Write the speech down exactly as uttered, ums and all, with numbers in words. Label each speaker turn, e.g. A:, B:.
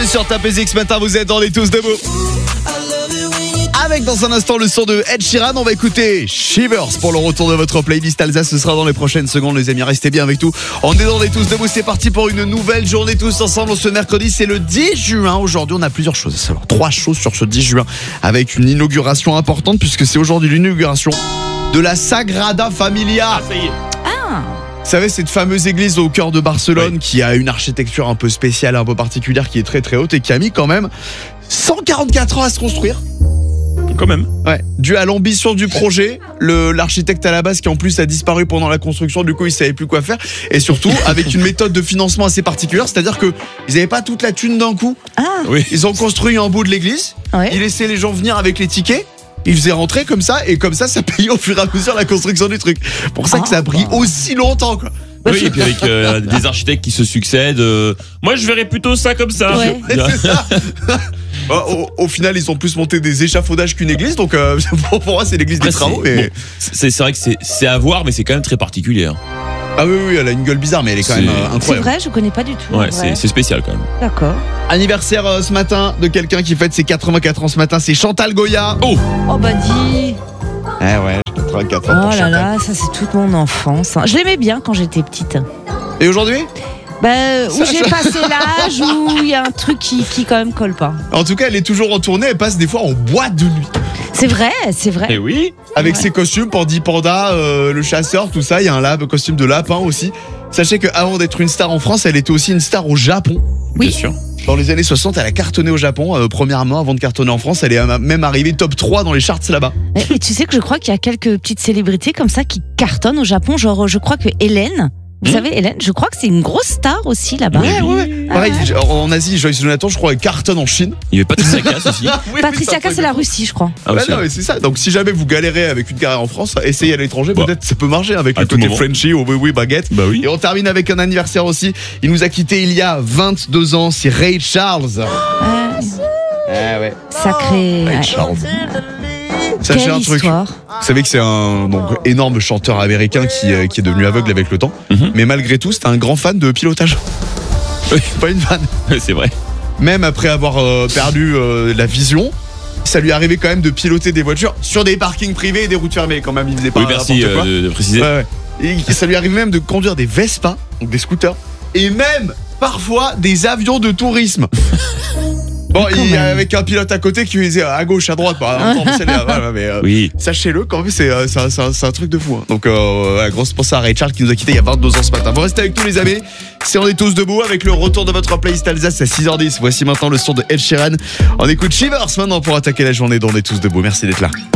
A: Bienvenue sur Top Music, ce matin vous êtes dans les tous debout. Avec dans un instant le son de Ed Sheeran, on va écouter Shivers pour le retour de votre playlist Alsace. Ce sera dans les prochaines secondes, les amis, restez bien avec nous. On est dans les tous debout, c'est parti pour une nouvelle journée tous ensemble. Ce mercredi, c'est le dix juin. Aujourd'hui, on a plusieurs choses à savoir. Trois choses sur ce dix juin, avec une inauguration importante, puisque c'est aujourd'hui l'inauguration de la Sagrada Familia.
B: Ah, ça y est.
A: Vous savez, cette fameuse église au cœur de Barcelone,
B: Oui.
A: qui a une architecture un peu spéciale, un peu particulière, qui est très très haute et qui a mis quand même cent quarante-quatre ans à se construire.
B: Quand même.
A: Ouais, dû à l'ambition du projet, le l'architecte à la base qui en plus a disparu pendant la construction, du coup il savait plus quoi faire, et surtout avec une méthode de financement assez particulière, c'est-à-dire que ils avaient pas toute la thune d'un coup.
C: Ah,
B: Oui.
A: Ils ont construit un bout de l'église,
C: ouais.
A: ils laissaient les gens venir avec les tickets. Ils faisaient rentrer comme ça, et comme ça, ça payait au fur et à mesure la construction du truc. Pour ça que ça a pris aussi longtemps, quoi.
B: Oui, et puis avec euh, des architectes qui se succèdent. euh, Moi, je verrais plutôt ça comme ça.
C: Ouais.
A: C'est ça. au, au final, ils ont plus monté des échafaudages qu'une église, donc euh, pour, pour moi, c'est l'église des
B: Après,
A: travaux.
B: c'est-
A: Mais...
B: bon, c'est c'est vrai que c'est c'est à voir, mais c'est quand même très particulier. hein.
A: Ah oui, oui, elle a une gueule bizarre, mais elle est quand
B: C'est-
A: même euh,
C: C'est
A: incroyable.
C: vrai, je connais pas du tout.
B: Ouais,
C: en
B: c'est
C: vrai.
B: c'est spécial quand même.
C: D'accord.
A: Anniversaire euh, ce matin de quelqu'un qui fête ses quatre-vingt-quatre ans ce matin, c'est Chantal Goya.
B: Oh,
C: Oh bah dis.
A: Eh ouais, quatre-vingt-quatre ans
C: Oh
A: pour
C: là
A: Chantal.
C: là, ça c'est toute mon enfance. hein. Je l'aimais bien quand j'étais petite.
A: Et aujourd'hui?
C: Bah, où
A: Ça,
C: j'ai
A: je-
C: passé l'âge où il y a un truc qui, qui quand même colle pas.
A: En tout cas, elle est toujours en tournée, elle passe des fois en boîte de nuit.
C: C'est vrai, c'est vrai.
B: et oui.
A: Avec
C: Ouais.
A: ses costumes, Pandy Panda, euh, le chasseur, tout ça, il y a un lab, costume de lapin aussi. Sachez qu'avant d'être une star en France, elle était aussi une star au Japon.
C: Oui.
B: Bien sûr.
A: Dans les années soixante, elle a cartonné au Japon, euh, premièrement, avant de cartonner en France. Elle est euh, même arrivée top trois dans les charts là-bas.
C: Et tu sais que je crois qu'il y a quelques petites célébrités comme ça qui cartonnent au Japon. Genre, je crois que Hélène, vous
B: Hmm.
C: savez, Hélène, je crois que c'est une grosse star aussi là-bas.
B: Ouais, ouais,
A: ouais. Pareil, en Asie, Joyce Jonathan, je crois, elle cartonne en Chine.
B: Il y avait Patricia Cass aussi.
A: Oui,
C: Patricia
A: mais
C: Cass, c'est la Russie, je crois.
B: Ah,
A: Ouais,
B: aussi,
A: non,
B: ouais.
A: mais c'est ça. Donc, si jamais vous galérez avec une carrière en France, essayez à l'étranger.
B: Bah.
A: Peut-être ça peut marcher avec
B: À
A: le
B: tout
A: côté
B: moment.
A: Frenchy ou oui, oui, baguette.
B: Bah oui.
A: Et on termine avec un anniversaire aussi. Il nous a quitté il y a vingt-deux ans. C'est Ray Charles.
C: Ouais,
A: Ah ouais.
C: sacré.
A: Ray
C: ouais.
A: Charles. Sachez
C: Quelle
A: un truc.
C: histoire.
A: Vous savez que c'est un donc, énorme chanteur américain qui, euh, qui est devenu aveugle avec le temps.
B: Mhm.
A: Mais malgré tout, c'était un grand fan de pilotage.
B: Oui.
A: Pas une vanne.
B: C'est vrai.
A: Même après avoir euh, perdu euh, la vision, ça lui arrivait quand même de piloter des voitures sur des parkings privés et des routes fermées. Quand même, il faisait pas
B: Oui, merci
A: n'importe quoi.
B: euh, de, de préciser.
A: Ouais, ouais. Et ça lui arrive même de conduire des Vespa, donc des scooters, et même parfois des avions de tourisme. Bon,
C: Quand
A: il y a
C: même.
A: avec un pilote à côté qui lui disait à gauche, à droite, par exemple, c'est là, ouais, ouais, mais euh,
B: Oui.
A: sachez-le, quand même, c'est euh, c'est un, c'est un- c'est un truc de fou. hein. Donc, euh, ouais, grosse pensée à Ray Charles qui nous a quitté il y a vingt-deux ans ce matin. Vous restez avec tous les amis. Si on est tous debout avec le retour de votre playlist Alsace à six heures dix. Voici maintenant le son de Ed Sheeran. On écoute Shivers maintenant pour attaquer la journée dont on est tous debout. Merci d'être là.